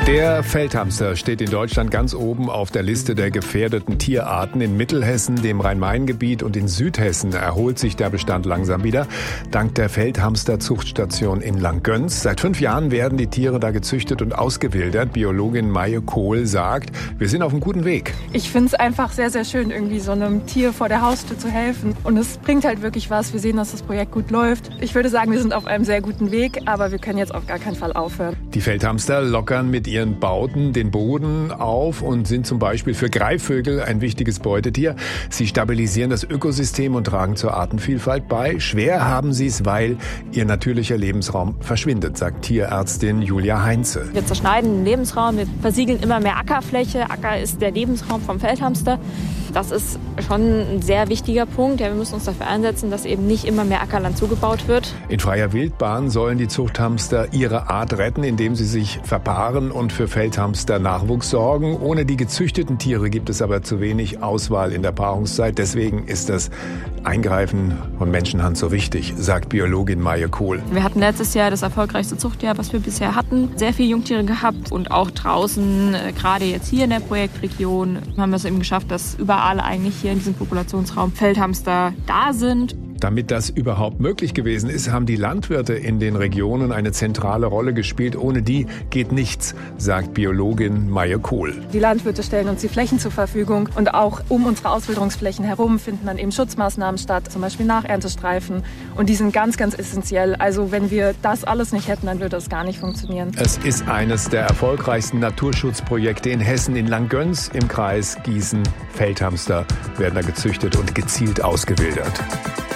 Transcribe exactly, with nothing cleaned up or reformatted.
Der Feldhamster steht in Deutschland ganz oben auf der Liste der gefährdeten Tierarten. In Mittelhessen, dem Rhein-Main-Gebiet und in Südhessen erholt sich der Bestand langsam wieder, dank der Feldhamster-Zuchtstation in Langgöns. Seit fünf Jahren werden die Tiere da gezüchtet und ausgewildert. Biologin Maje Kohl sagt, wir sind auf einem guten Weg. Ich finde es einfach sehr, sehr schön, irgendwie so einem Tier vor der Haustür zu helfen. Und es bringt halt wirklich was. Wir sehen, dass das Projekt gut läuft. Ich würde sagen, wir sind auf einem sehr guten Weg, aber wir können jetzt auf gar keinen Fall aufhören. Die Feldhamster lockern mit ihren Bauten den Boden auf und sind zum Beispiel für Greifvögel ein wichtiges Beutetier. Sie stabilisieren das Ökosystem und tragen zur Artenvielfalt bei. Schwer haben sie es, weil ihr natürlicher Lebensraum verschwindet, sagt Tierärztin Julia Heinze. Wir zerschneiden den Lebensraum, wir versiegeln immer mehr Ackerfläche. Acker ist der Lebensraum vom Feldhamster. Das ist schon ein sehr wichtiger Punkt. Ja, wir müssen uns dafür einsetzen, dass eben nicht immer mehr Ackerland zugebaut wird. In freier Wildbahn sollen die Zuchthamster ihre Art retten, indem sie sich verpaaren und für Feldhamster Nachwuchs sorgen. Ohne die gezüchteten Tiere gibt es aber zu wenig Auswahl in der Paarungszeit. Deswegen ist das Eingreifen von Menschenhand so wichtig, sagt Biologin Maje Kohl. Wir hatten letztes Jahr das erfolgreichste Zuchtjahr, was wir bisher hatten. Sehr viele Jungtiere gehabt und auch draußen, gerade jetzt hier in der Projektregion, haben wir es eben geschafft, dass überall eigentlich hier in diesem Populationsraum Feldhamster da sind. Damit das überhaupt möglich gewesen ist, haben die Landwirte in den Regionen eine zentrale Rolle gespielt. Ohne die geht nichts, sagt Biologin Maje Kohl. Die Landwirte stellen uns die Flächen zur Verfügung und auch um unsere Auswilderungsflächen herum finden dann eben Schutzmaßnahmen statt, zum Beispiel Nacherntestreifen. Und die sind ganz, ganz essentiell. Also wenn wir das alles nicht hätten, dann würde das gar nicht funktionieren. Es ist eines der erfolgreichsten Naturschutzprojekte in Hessen, in Langgöns im Kreis Gießen. Feldhamster werden da gezüchtet und gezielt ausgewildert.